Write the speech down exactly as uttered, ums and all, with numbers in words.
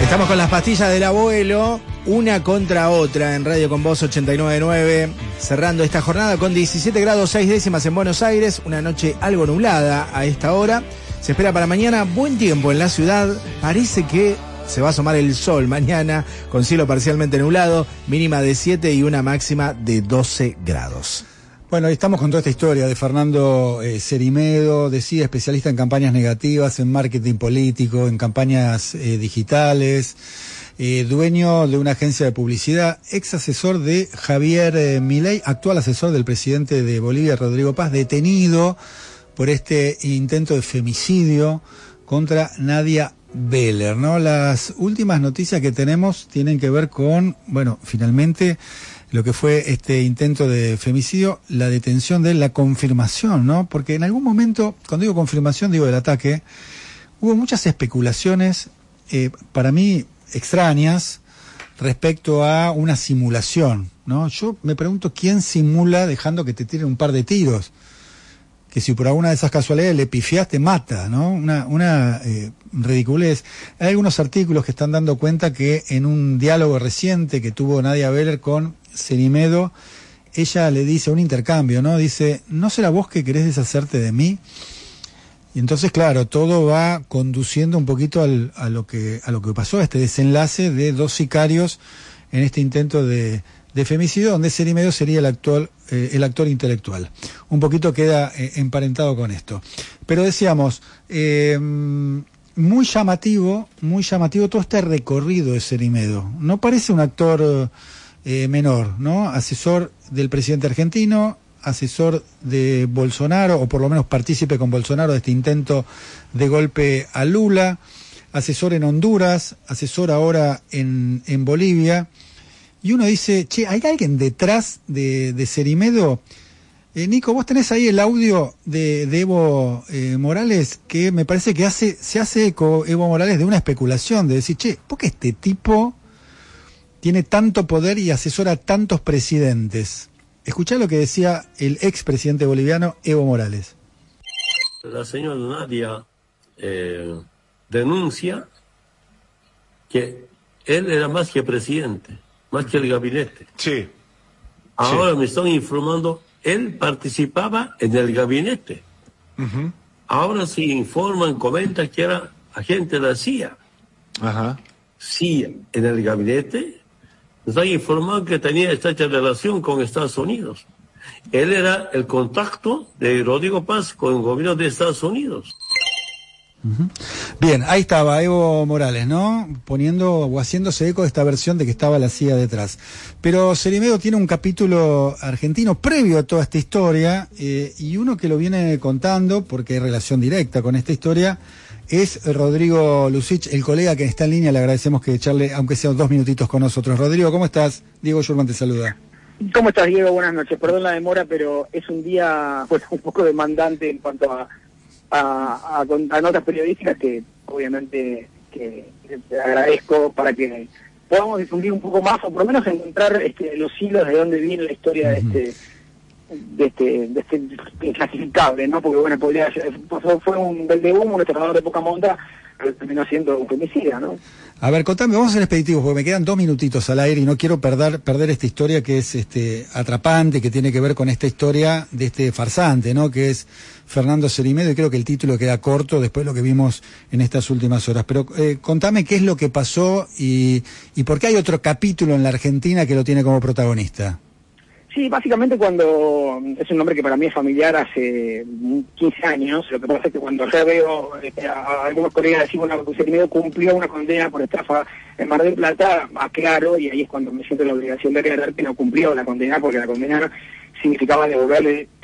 Estamos con las pastillas del abuelo, una contra otra en Radio Con Voz ochenta y nueve punto nueve, cerrando esta jornada con diecisiete grados seis décimas en Buenos Aires, una noche algo nublada a esta hora. Se espera para mañana buen tiempo en la ciudad, parece que se va a asomar el sol mañana con cielo parcialmente nublado, mínima de siete y una máxima de doce grados. Bueno, estamos con toda esta historia de Fernando eh, Cerimedo, decía especialista en campañas negativas, en marketing político, en campañas eh, digitales, eh, dueño de una agencia de publicidad, ex asesor de Javier eh, Milei, actual asesor del presidente de Bolivia, Rodrigo Paz, detenido por este intento de femicidio contra Nadia Beller, ¿no? Las últimas noticias que tenemos tienen que ver con, bueno, finalmente lo que fue este intento de femicidio, la detención de él, la confirmación, ¿no? Porque en algún momento, cuando digo confirmación, digo del ataque, hubo muchas especulaciones, eh, para mí extrañas, respecto a una simulación, ¿no? Yo me pregunto quién simula dejando que te tiren un par de tiros, que si por alguna de esas casualidades le pifias te mata, ¿no? Una, una eh, ridiculez. Hay algunos artículos que están dando cuenta que en un diálogo reciente que tuvo Nadia Beller con Cerimedo, ella le dice, un intercambio, ¿no? Dice, ¿no será vos que querés deshacerte de mí? Y entonces, claro, todo va conduciendo un poquito al, a lo que a lo que pasó, este desenlace de dos sicarios en este intento de, de femicidio, donde Cerimedo sería el actual eh, el actor intelectual. Un poquito queda eh, emparentado con esto. Pero decíamos, eh, muy llamativo, muy llamativo todo este recorrido de Cerimedo. No parece un actor eh, menor, ¿no? Asesor del presidente argentino, asesor de Bolsonaro, o por lo menos partícipe con Bolsonaro de este intento de golpe a Lula, asesor en Honduras, asesor ahora en, en Bolivia. Y uno dice, che, ¿hay alguien detrás de, de Cerimedo? Eh, Nico, vos tenés ahí el audio de, de Evo eh, Morales, que me parece que hace se hace eco, Evo Morales, de una especulación, de decir, che, ¿por qué este tipo tiene tanto poder y asesora a tantos presidentes? Escuchá lo que decía el expresidente boliviano Evo Morales. La señora Nadia eh, denuncia que él era más que presidente, más que el gabinete. Sí. Ahora sí. me están informando, él participaba en el gabinete. Uh-huh. Ahora se informan, comentan que era agente de la C I A. Ajá. Sí, en el gabinete nos han informado que tenía estrecha relación con Estados Unidos. Él era el contacto de Rodrigo Paz con el gobierno de Estados Unidos. Uh-huh. Bien, ahí estaba Evo Morales, ¿no? Poniendo o haciéndose eco de esta versión de que estaba la C I A detrás. Pero Cerimedo tiene un capítulo argentino previo a toda esta historia, eh, y uno que lo viene contando, porque hay relación directa con esta historia, es Rodrigo Lucich, el colega que está en línea. Le agradecemos que echarle, aunque sean dos minutitos con nosotros. Rodrigo, ¿cómo estás? Diego Schurman te saluda. ¿Cómo estás, Diego? Buenas noches. Perdón la demora, pero es un día pues, un poco demandante en cuanto a, a, a, a notas periodísticas que obviamente que te agradezco para que podamos difundir un poco más, o por lo menos encontrar este, los hilos de dónde viene la historia de este de este, de este inclasificable, ¿no? Porque bueno, podría ser, fue un velde humo, un estafador de poca monta, pero terminó siendo un femicida, ¿no? A ver, contame, vamos a ser expeditivos, porque me quedan dos minutitos al aire y no quiero perder perder esta historia que es este atrapante, que tiene que ver con esta historia de este farsante, ¿no? Que es Fernando Cerimedo, y creo que el título queda corto después de lo que vimos en estas últimas horas. Pero eh, contame qué es lo que pasó y, y por qué hay otro capítulo en la Argentina que lo tiene como protagonista. Sí, básicamente cuando, es un nombre que para mí es familiar hace quince años, lo que pasa es que cuando ya veo este, a algunos colegas decir, bueno, Cerimedo cumplió una condena por estafa en Mar del Plata, aclaro, y ahí es cuando me siento la obligación de aclarar que no cumplió la condena, porque la condena significaba devolverle